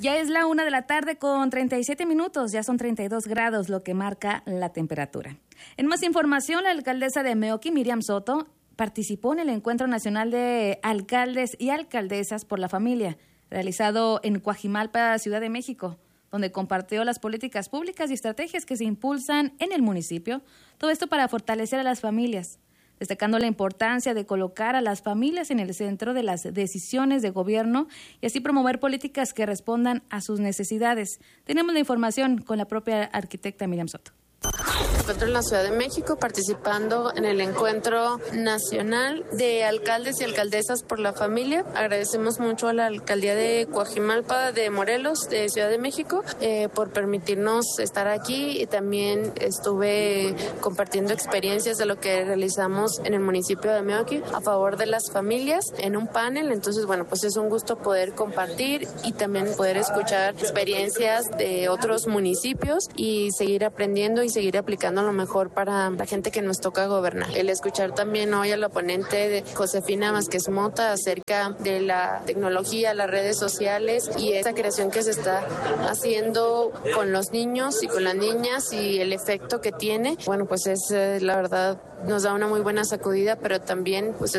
Ya es la 1:37 p.m, ya son 32 grados lo que marca la temperatura. En más información, la alcaldesa de Meoqui, Miriam Soto, participó en el Encuentro Nacional de Alcaldes y Alcaldesas por la Familia, realizado en Coajimalpa, Ciudad de México, donde compartió las políticas públicas y estrategias que se impulsan en el municipio, todo esto para fortalecer a las familias, destacando la importancia de colocar a las familias en el centro de las decisiones de gobierno y así promover políticas que respondan a sus necesidades. Tenemos la información con la propia arquitecta Miriam Soto. Me encuentro en la Ciudad de México participando en el Encuentro Nacional de Alcaldes y Alcaldesas por la Familia. Agradecemos mucho a la Alcaldía de Coajimalpa de Morelos, de Ciudad de México, por permitirnos estar aquí, y también estuve compartiendo experiencias de lo que realizamos en el municipio de Meoqui a favor de las familias en un panel. Entonces, bueno, pues es un gusto poder compartir y también poder escuchar experiencias de otros municipios y seguir aprendiendo y seguir aplicando lo mejor para la gente que nos toca gobernar. El escuchar también hoy a la ponente de Josefina Vázquez Mota acerca de la tecnología, las redes sociales y esa creación que se está haciendo con los niños y con las niñas y el efecto que tiene, bueno, pues es la verdad, nos da una muy buena sacudida, pero también pues